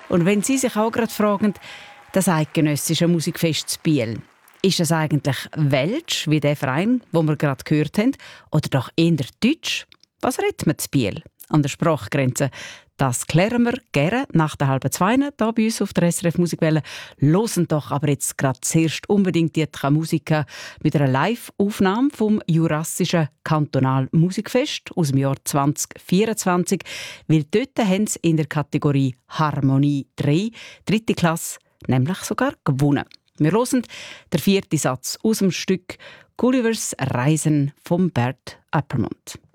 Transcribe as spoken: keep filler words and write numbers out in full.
Und wenn Sie sich auch gerade fragen, das eidgenössische Musikfest zu Biel, ist das eigentlich welsch, wie der Verein, wo wir gerade gehört haben, oder doch eher deutsch? Was redet man zu Biel? An der Sprachgrenze. Das klären wir gerne nach der halben zwei hier bei uns auf der S R F Musikwelle. Hören doch aber jetzt gerade zuerst unbedingt die Musiker mit einer Live-Aufnahme vom Jurassischen Kantonal Musikfest aus dem Jahr zwanzig vierundzwanzig, weil dort haben sie in der Kategorie Harmonie drei, dritte Klasse, nämlich sogar gewonnen. Wir hören den vierten Satz aus dem Stück Gullivers Reisen von Bert Appermont.